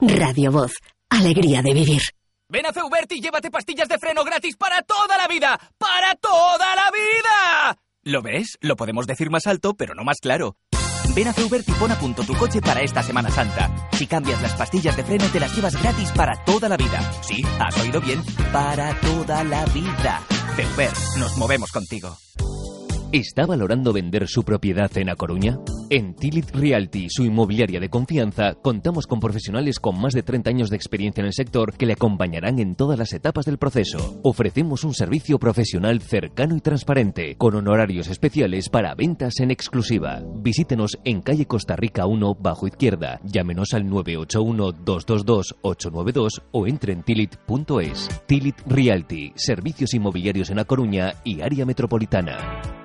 Radio Voz. Alegría de vivir. Ven a Feubert y llévate pastillas de freno gratis para toda la vida. ¡Para toda la vida! ¿Lo ves? Lo podemos decir más alto, pero no más claro. Ven a Feubert y pon a punto tu coche para esta Semana Santa. Si cambias las pastillas de freno, te las llevas gratis para toda la vida. Sí, has oído bien. Para toda la vida. Feubert, nos movemos contigo. ¿Está valorando vender su propiedad en A Coruña? En Tilit Realty, su inmobiliaria de confianza, contamos con profesionales con más de 30 años de experiencia en el sector que le acompañarán en todas las etapas del proceso. Ofrecemos un servicio profesional cercano y transparente, con honorarios especiales para ventas en exclusiva. Visítenos en calle Costa Rica 1, bajo izquierda. Llámenos al 981-222-892 o entre en tilit.es. Tilit Realty, servicios inmobiliarios en A Coruña y área metropolitana.